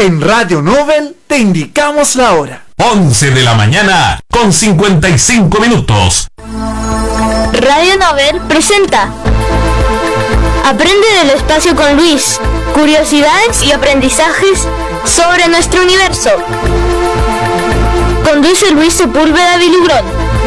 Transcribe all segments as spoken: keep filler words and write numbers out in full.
En Radio Nobel te indicamos la hora. once de la mañana con cincuenta y cinco minutos. Radio Nobel presenta Aprende del espacio con Luis. Curiosidades y aprendizajes sobre nuestro universo. Conduce Luis Sepúlveda Vilugrón.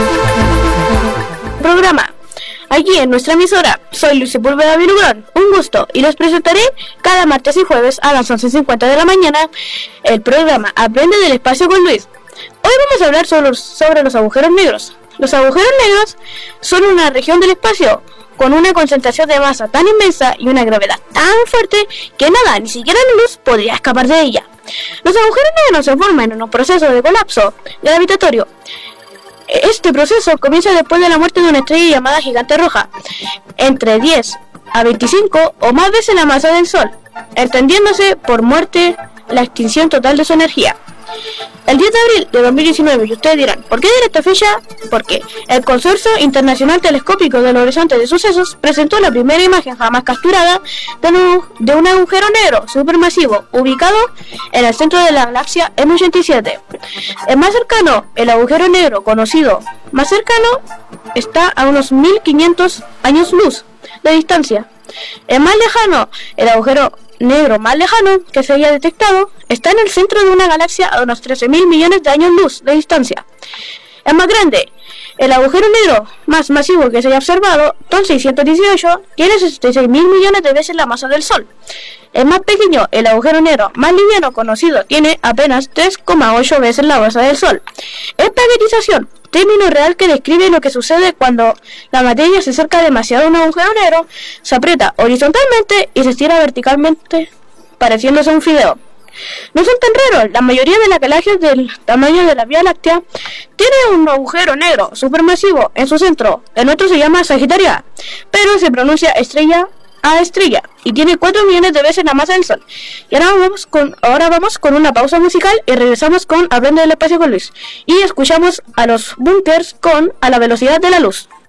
Programa aquí en nuestra emisora. Soy Luis Sepúlveda Vilugrón. Un gusto. Y les presentaré cada martes y jueves a las once cincuenta de la mañana el programa Aprende del espacio con Luis. Hoy vamos a hablar sobre los, sobre los agujeros negros. Los agujeros negros son una región del espacio con una concentración de masa tan inmensa y una gravedad tan fuerte que nada, ni siquiera la luz, podría escapar de ella. Los agujeros negros se forman en un proceso de colapso gravitatorio. Este proceso comienza después de la muerte de una estrella llamada gigante roja, entre diez a veinticinco o más veces la masa del Sol, entendiéndose por muerte la extinción total de su energía. El diez de abril de dos mil diecinueve, y ustedes dirán, ¿por qué de esta fecha? Porque el Consorcio Internacional Telescópico del Horizonte de Sucesos presentó la primera imagen jamás capturada de un, de un agujero negro supermasivo ubicado en el centro de la galaxia M ochenta y siete. El más cercano, el agujero negro conocido más cercano, está a unos mil quinientos años luz de distancia. El más lejano, el agujero negro más lejano que se haya detectado, está en el centro de una galaxia a unos trece mil millones de años luz de distancia. El más grande, el agujero negro más masivo que se haya observado, TON seiscientos dieciocho, tiene sesenta y seis mil millones de veces la masa del Sol. El más pequeño, el agujero negro más liviano conocido, tiene apenas tres coma ocho veces la masa del Sol. Espaguetización, término real que describe lo que sucede cuando la materia se acerca demasiado a un agujero negro, se aprieta horizontalmente y se estira verticalmente, pareciéndose a un fideo. No son tan raros, la mayoría de las galaxias del tamaño de la Vía Láctea tiene un agujero negro supermasivo en su centro. El otro se llama Sagitario A, pero se pronuncia estrella a estrella y tiene cuatro millones de veces la masa del Sol. Y ahora vamos con, ahora vamos con una pausa musical y regresamos con Aprende del espacio con Luis. Y escuchamos a los Bunkers con A la velocidad de la luz.